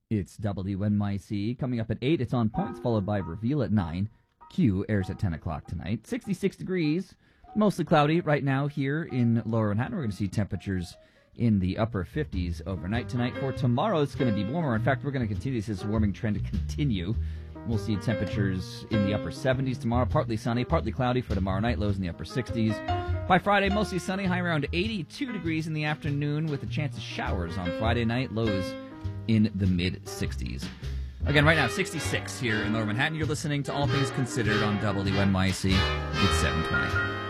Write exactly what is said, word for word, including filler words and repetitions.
It's W N Y C. Coming up at eight, it's On Points, followed by Reveal at nine. Q airs at ten o'clock tonight. sixty-six degrees, mostly cloudy right now here in Lower Manhattan. We're going to see temperatures in the upper fifties overnight tonight. For tomorrow, it's going to be warmer. In fact, we're going to continue this warming trend to continue. We'll see temperatures in the upper seventies tomorrow. Partly sunny, partly cloudy for tomorrow night. Lows in the upper sixties. By Friday, mostly sunny, high around eighty-two degrees in the afternoon with a chance of showers on Friday night. Lows in the mid-sixties. Again, right now, sixty-six here in Lower Manhattan. You're listening to All Things Considered on W N Y C. It's seven twenty.